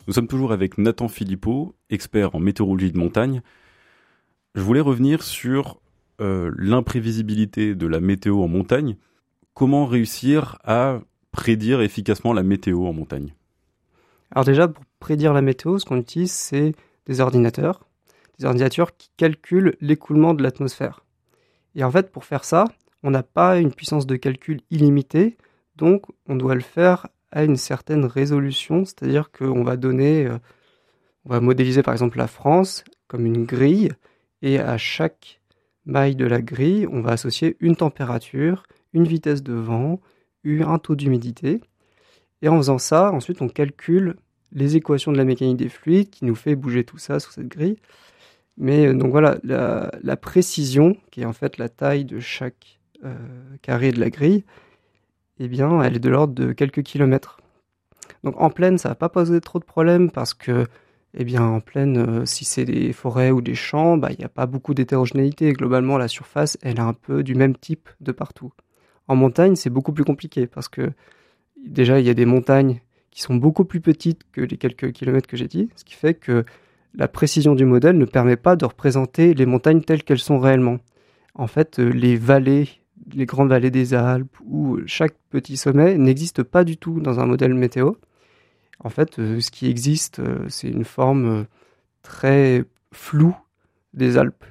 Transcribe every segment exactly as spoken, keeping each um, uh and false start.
Nous sommes toujours avec Nathan Philippot, expert en météorologie de montagne. Je voulais revenir sur euh, l'imprévisibilité de la météo en montagne. Comment réussir à prédire efficacement la météo en montagne ? Alors déjà, pour prédire la météo, ce qu'on utilise, c'est des ordinateurs. Des ordinateurs qui calculent l'écoulement de l'atmosphère. Et en fait, pour faire ça, on n'a pas une puissance de calcul illimitée, donc on doit le faire à une certaine résolution, c'est-à-dire qu'on va donner, euh, on va modéliser par exemple la France comme une grille, et à chaque maille de la grille, on va associer une température, une vitesse de vent, un taux d'humidité. Et en faisant ça, ensuite on calcule les équations de la mécanique des fluides qui nous fait bouger tout ça sur cette grille. Mais euh, donc voilà, la, la précision, qui est en fait la taille de chaque euh, carré de la grille, eh bien, elle est de l'ordre de quelques kilomètres. Donc en plaine, ça va pas poser trop de problèmes parce que, eh bien, en plaine, euh, si c'est des forêts ou des champs, bah, il n'y a pas beaucoup d'hétérogénéité. Globalement, la surface, elle est un peu du même type de partout. En montagne, c'est beaucoup plus compliqué parce que déjà, il y a des montagnes qui sont beaucoup plus petites que les quelques kilomètres que j'ai dit, ce qui fait que la précision du modèle ne permet pas de représenter les montagnes telles qu'elles sont réellement. En fait, les vallées, les grandes vallées des Alpes ou chaque petit sommet n'existe pas du tout dans un modèle météo. En fait, ce qui existe, c'est une forme très floue des Alpes.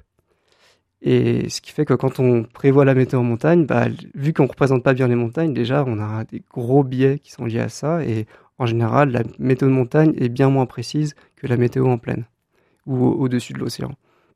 Et ce qui fait que quand on prévoit la météo en montagne, bah, vu qu'on ne représente pas bien les montagnes, déjà, on a des gros biais qui sont liés à ça. Et en général, la météo de montagne est bien moins précise que la météo en plaine ou au- au-dessus de l'océan.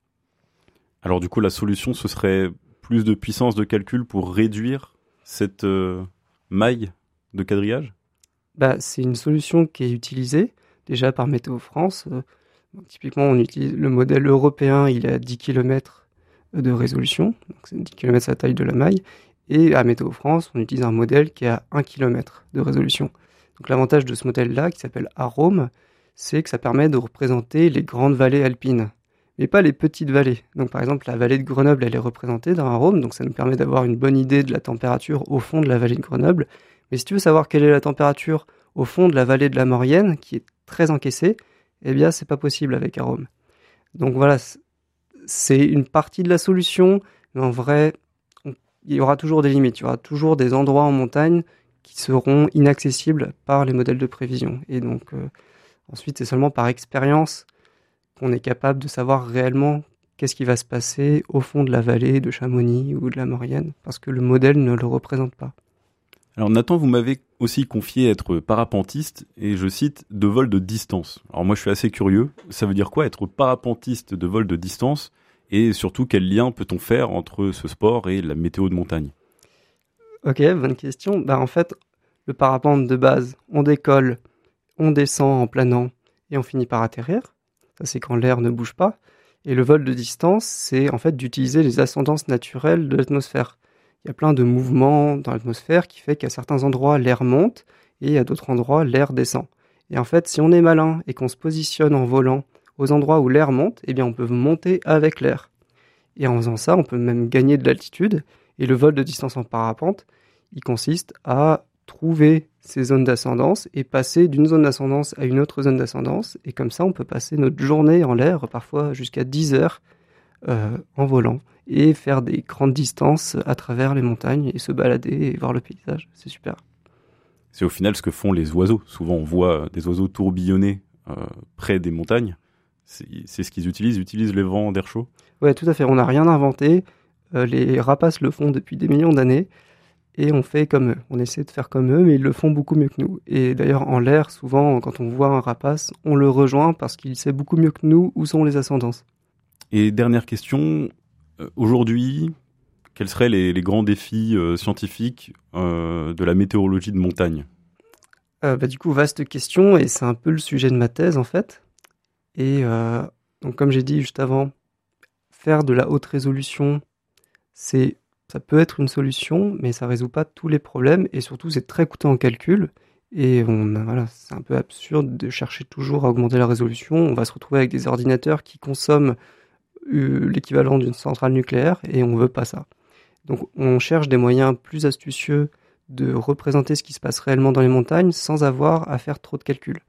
Alors du coup, la solution, ce serait plus de puissance de calcul pour réduire cette euh, maille de quadrillage ? Bah, c'est une solution qui est utilisée déjà par Météo France. Euh, donc, typiquement, on utilise le modèle européen, il est à dix kilomètres de résolution, donc c'est dix kilomètres c'est la taille de la maille. Et à Météo France, on utilise un modèle qui est à un kilomètre de résolution. Donc l'avantage de ce modèle-là, qui s'appelle AROME, c'est que ça permet de représenter les grandes vallées alpines, mais pas les petites vallées. Donc par exemple, la vallée de Grenoble, elle est représentée dans AROME, donc ça nous permet d'avoir une bonne idée de la température au fond de la vallée de Grenoble. Mais si tu veux savoir quelle est la température au fond de la vallée de la Maurienne, qui est très encaissée, eh bien, c'est pas possible avec AROME. Donc voilà, c'est une partie de la solution, mais en vrai, on, il y aura toujours des limites. Il y aura toujours des endroits en montagne qui seront inaccessibles par les modèles de prévision. Et donc, euh, ensuite, c'est seulement par expérience qu'on est capable de savoir réellement qu'est-ce qui va se passer au fond de la vallée de Chamonix ou de la Maurienne, parce que le modèle ne le représente pas. Alors Nathan, vous m'avez aussi confié être parapentiste et je cite de vol de distance. Alors moi je suis assez curieux, ça veut dire quoi être parapentiste de vol de distance et surtout quel lien peut-on faire entre ce sport et la météo de montagne ? Ok, bonne question. Bah, en fait, le parapente de base, on décolle, on descend en planant et on finit par atterrir. Ça c'est quand l'air ne bouge pas. Et le vol de distance, c'est en fait d'utiliser les ascendances naturelles de l'atmosphère. Il y a plein de mouvements dans l'atmosphère qui fait qu'à certains endroits, l'air monte et à d'autres endroits, l'air descend. Et en fait, si on est malin et qu'on se positionne en volant aux endroits où l'air monte, eh bien, on peut monter avec l'air. Et en faisant ça, on peut même gagner de l'altitude. Et le vol de distance en parapente, il consiste à trouver ces zones d'ascendance et passer d'une zone d'ascendance à une autre zone d'ascendance. Et comme ça, on peut passer notre journée en l'air, parfois jusqu'à dix heures, euh, en volant, et faire des grandes distances à travers les montagnes et se balader et voir le paysage. C'est super. C'est au final ce que font les oiseaux. Souvent on voit des oiseaux tourbillonner euh, près des montagnes. C'est, c'est ce qu'ils utilisent, ils utilisent les vents d'air chaud. Ouais, tout à fait. On n'a rien inventé. Euh, les rapaces le font depuis des millions d'années. Et on fait comme eux. On essaie de faire comme eux, mais ils le font beaucoup mieux que nous. Et d'ailleurs, en l'air, souvent, quand on voit un rapace, on le rejoint parce qu'il sait beaucoup mieux que nous où sont les ascendances. Et dernière question, euh, aujourd'hui, quels seraient les, les grands défis euh, scientifiques euh, de la météorologie de montagne ? Euh, bah, du coup, vaste question, et c'est un peu le sujet de ma thèse, en fait. Et euh, donc, comme j'ai dit juste avant, faire de la haute résolution, c'est, ça peut être une solution, mais ça résout pas tous les problèmes, et surtout, c'est très coûteux en calcul. Et on, voilà, c'est un peu absurde de chercher toujours à augmenter la résolution. On va se retrouver avec des ordinateurs qui consomment euh, l'équivalent d'une centrale nucléaire, et on veut pas ça. Donc on cherche des moyens plus astucieux de représenter ce qui se passe réellement dans les montagnes sans avoir à faire trop de calculs.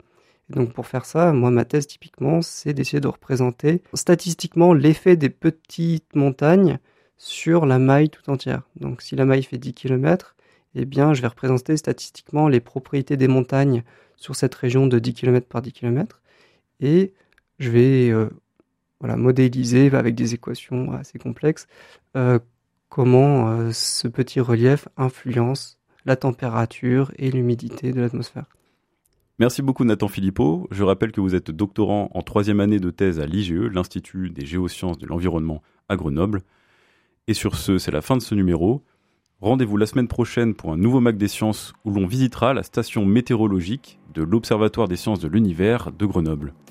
Et donc pour faire ça, moi ma thèse typiquement, c'est d'essayer de représenter statistiquement l'effet des petites montagnes sur la maille tout entière. Donc si la maille fait dix kilomètres, eh bien je vais représenter statistiquement les propriétés des montagnes sur cette région de dix kilomètres par dix kilomètres, et je vais euh, voilà, modéliser avec des équations assez complexes euh, comment euh, ce petit relief influence la température et l'humidité de l'atmosphère. Merci beaucoup Nathan Philippot. Je rappelle que vous êtes doctorant en troisième année de thèse à l'I G E, l'Institut des géosciences de l'environnement à Grenoble. Et sur ce, c'est la fin de ce numéro. Rendez-vous la semaine prochaine pour un nouveau Mac des Sciences où l'on visitera la station météorologique de l'Observatoire des sciences de l'univers de Grenoble.